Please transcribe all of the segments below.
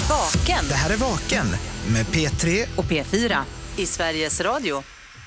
Vaken. Det här är Vaken med P3 och P4 i Sveriges Radio.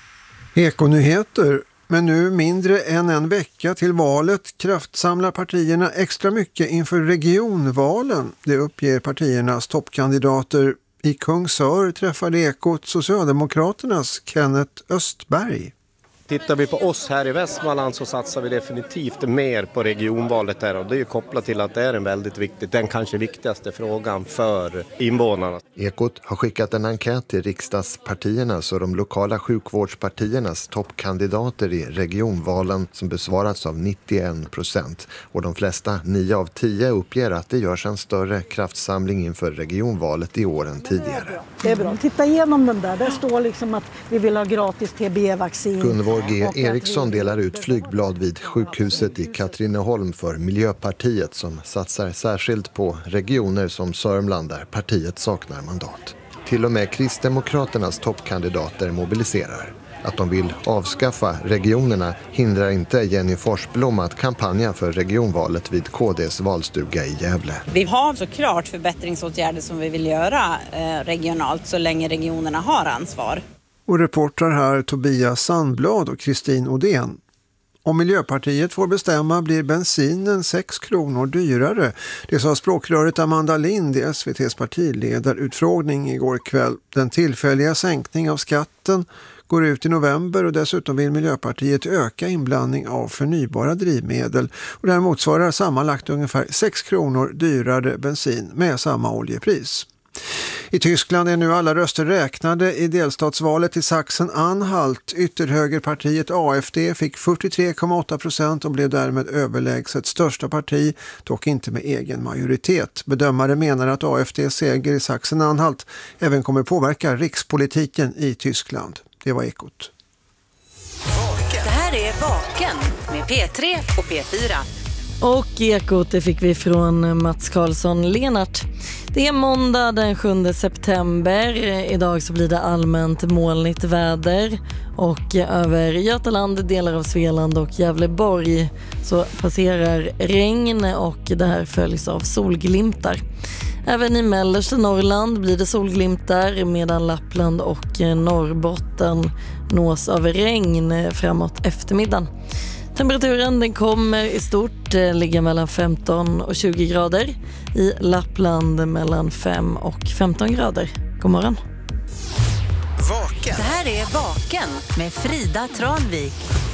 Ekonyheter. Men nu mindre än en vecka till valet kraftsamlar partierna extra mycket inför regionvalen. Det uppger partiernas toppkandidater. I Kungsör träffade Ekot Socialdemokraternas Kenneth Östberg. Tittar vi på oss här i Västmanland så satsar vi definitivt mer på regionvalet där, och det är ju kopplat till att det är en väldigt viktig, den kanske viktigaste frågan för invånarna. Ekot har skickat en enkät till riksdagspartiernas och de lokala sjukvårdspartiernas toppkandidater i regionvalen som besvarats av 91%. Och de flesta, 9 av 10, uppger att det görs en större kraftsamling inför regionvalet i år än tidigare. Det är bra. Titta igenom den där. Där står liksom att vi vill ha gratis TB-vaccin. Gunvor G. Eriksson delar ut flygblad vid sjukhuset i Katrineholm för Miljöpartiet som satsar särskilt på regioner som Sörmland där partiet saknar mandat. Till och med Kristdemokraternas toppkandidater mobiliserar. Att de vill avskaffa regionerna hindrar inte Jenny Forsblom att kampanja för regionvalet vid KDs valstuga i Gävle. Vi har såklart förbättringsåtgärder som vi vill göra regionalt så länge regionerna har ansvar. Och reportrar här Tobias Sandblad och Kristin Odén. Om Miljöpartiet får bestämma blir bensinen 6 kronor dyrare. Det sa språkröret Amanda Lind i SVT:s partiledarutfrågning igår kväll. Den tillfälliga sänkning av skatten går ut i november och dessutom vill Miljöpartiet öka inblandning av förnybara drivmedel. Och det här motsvarar sammanlagt ungefär 6 kronor dyrare bensin med samma oljepris. I Tyskland är nu alla röster räknade i delstatsvalet i Sachsen-Anhalt. Ytterhögerpartiet AfD fick 43,8% och blev därmed överlägset största parti, dock inte med egen majoritet. Bedömare menar att AfDs seger i Sachsen-Anhalt även kommer påverka rikspolitiken i Tyskland. Det var Ekot. Det här är Vaken med P3 och P4. Och Ekot det fick vi från Mats Karlsson Lenart. Det är måndag den 7 september. Idag så blir det allmänt molnigt väder. Och över Götaland, delar av Svealand och Gävleborg så passerar regn och det här följs av solglimtar. Även i mellersta Norrland blir det solglimtar medan Lappland och Norrbotten nås av regn framåt eftermiddagen. Temperaturen den kommer i stort ligga mellan 15 och 20 grader. I Lappland mellan 5 och 15 grader. God morgon. Vaken. Det här är Vaken med Frida Tranvik.